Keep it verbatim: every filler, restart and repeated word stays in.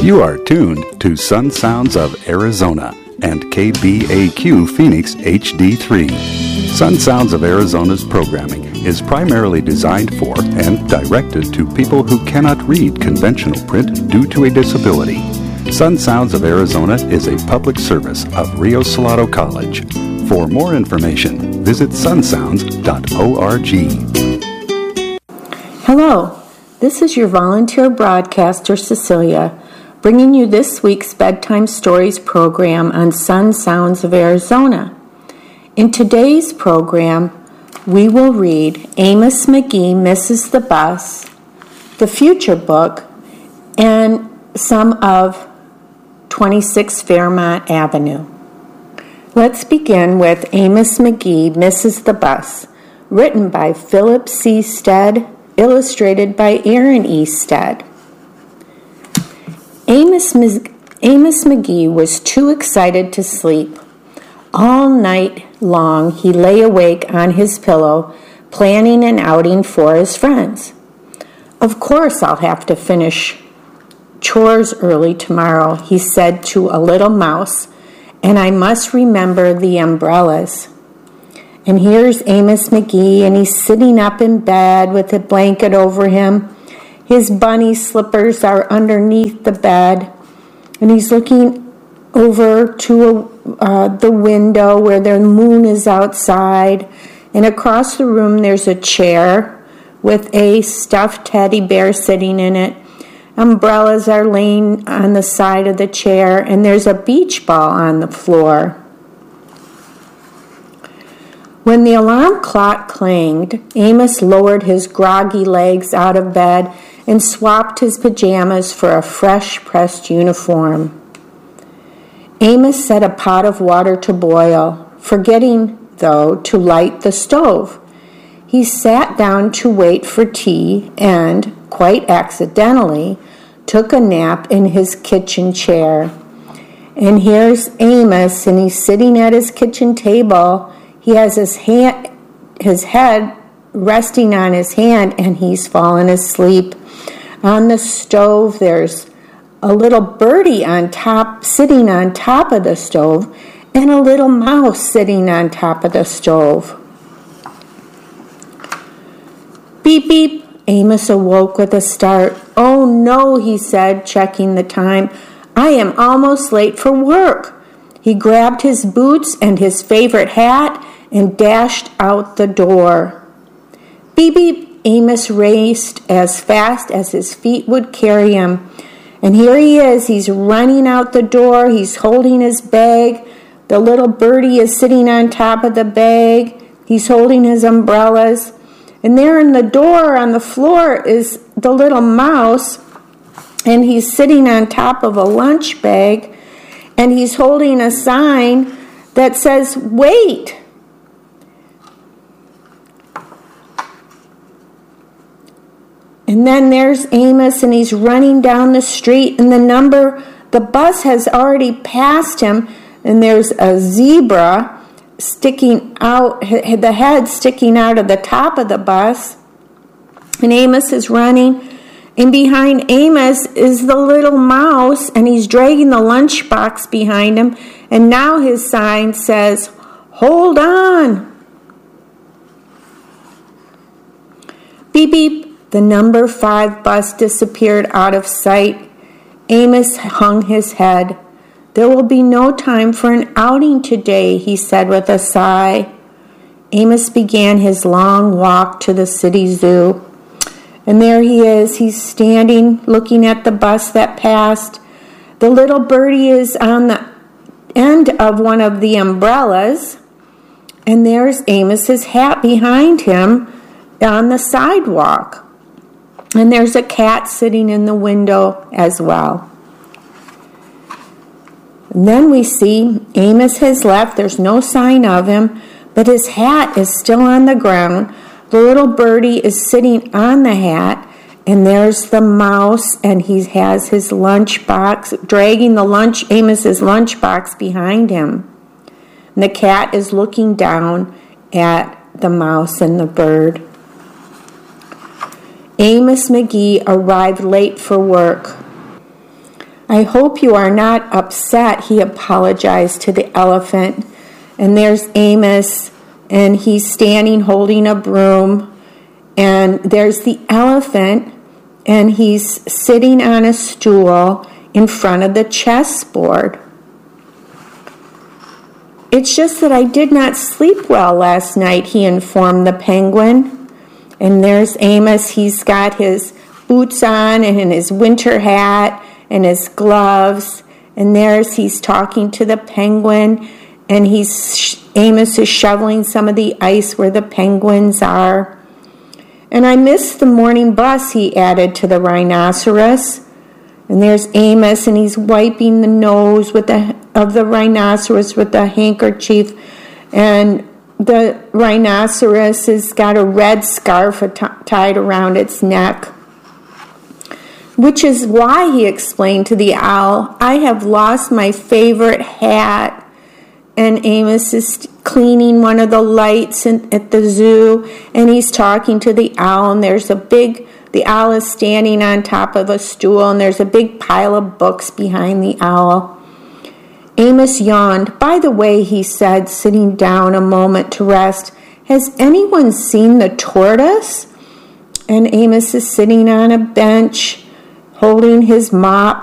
You are tuned to Sun Sounds of Arizona and K B A Q Phoenix H D three. Sun Sounds of Arizona's programming is primarily designed for and directed to people who cannot read conventional print due to a disability. Sun Sounds of Arizona is a public service of Rio Salado College. For more information, visit sun sounds dot org. Hello, this is your volunteer broadcaster, Cecilia, bringing you this week's Bedtime Stories program on Sun Sounds of Arizona. In today's program, we will read Amos McGee Misses the Bus, The Future Book, and some of twenty-six Fairmont Avenue. Let's begin with Amos McGee Misses the Bus, written by Philip C. Stead, illustrated by Aaron E. Stead. Amos, Amos McGee was too excited to sleep. All night long he lay awake on his pillow, planning an outing for his friends. Of course I'll have to finish chores early tomorrow, he said to a little mouse, and I must remember the umbrellas. And here's Amos McGee, and he's sitting up in bed with a blanket over him. His bunny slippers are underneath the bed, and he's looking over to uh, the window where the moon is outside. And across the room there's a chair with a stuffed teddy bear sitting in it. Umbrellas are laying on the side of the chair, and there's a beach ball on the floor. When the alarm clock clanged, Amos lowered his groggy legs out of bed and swapped his pajamas for a fresh-pressed uniform. Amos set a pot of water to boil, forgetting, though, to light the stove. He sat down to wait for tea and, quite accidentally, took a nap in his kitchen chair. And here's Amos, and he's sitting at his kitchen table. He has his hand, his head resting on his hand, and he's fallen asleep. On the stove, there's a little birdie on top, sitting on top of the stove, and a little mouse sitting on top of the stove. Beep, beep. Amos awoke with a start. Oh no, he said, checking the time. I am almost late for work. He grabbed his boots and his favorite hat and dashed out the door. Beep, beep. Amos raced as fast as his feet would carry him. And here he is. He's running out the door. He's holding his bag. The little birdie is sitting on top of the bag. He's holding his umbrellas. And there in the door on the floor is the little mouse, and he's sitting on top of a lunch bag, and he's holding a sign that says, wait. And then there's Amos, and he's running down the street, and the number, the bus has already passed him, and there's a zebra sticking out, the head sticking out of the top of the bus. And Amos is running, and behind Amos is the little mouse, and he's dragging the lunchbox behind him, and now his sign says, hold on. Beep, beep. The number five bus disappeared out of sight. Amos hung his head. There will be no time for an outing today, he said with a sigh. Amos began his long walk to the city zoo. And there he is. He's standing, looking at the bus that passed. The little birdie is on the end of one of the umbrellas. And there's Amos's hat behind him on the sidewalk. And there's a cat sitting in the window as well. And then we see Amos has left. There's no sign of him, but his hat is still on the ground. The little birdie is sitting on the hat, and there's the mouse, and he has his lunchbox, dragging the lunch, Amos's lunchbox behind him. And the cat is looking down at the mouse and the bird. Amos McGee arrived late for work. I hope you are not upset, he apologized to the elephant. And there's Amos, and he's standing holding a broom. And there's the elephant, and he's sitting on a stool in front of the chessboard. It's just that I did not sleep well last night, he informed the penguin. And there's Amos. He's got his boots on and his winter hat and his gloves. And there's he's talking to the penguin, and he's Amos is shoveling some of the ice where the penguins are. And I missed the morning bus, he added to the rhinoceros. And there's Amos, and he's wiping the nose with the of the rhinoceros with the handkerchief. And the rhinoceros has got a red scarf tied around its neck. Which is why, he explained to the owl, I have lost my favorite hat. And Amos is cleaning one of the lights in, at the zoo, and he's talking to the owl, and there's a big, the owl is standing on top of a stool, and there's a big pile of books behind the owl. Amos yawned. By the way, he said, sitting down a moment to rest, has anyone seen the tortoise? And Amos is sitting on a bench, holding his mop,